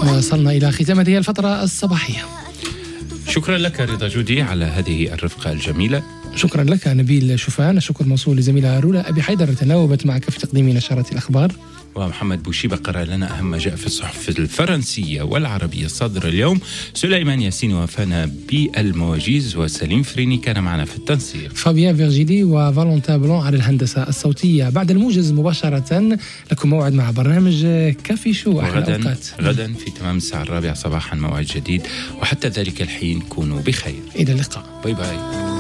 وصلنا إلى ختام هذه الفترة الصباحية. شكرا لك رضا جودي على هذه الرفقة الجميلة. شكرا لك نبيل شوفان. الشكر موصول لزميلة رولا أبي حيدر تناوبت معك في تقديم نشرات الأخبار. ومحمد بوشيبة قرأ لنا أهم ما جاء في الصحف الفرنسية والعربية الصادرة اليوم. سليمان ياسين وفانا بالمواجيز، وسليم فريني كان معنا في التنسيق. فابيان فيرجيلي وفالونتا بلون على الهندسة الصوتية. بعد الموجز مباشرة لكم موعد مع برنامج كافي شو. غدا في تمام الساعة 4 صباحا موعد جديد، وحتى ذلك الحين كونوا بخير. إلى اللقاء. باي باي.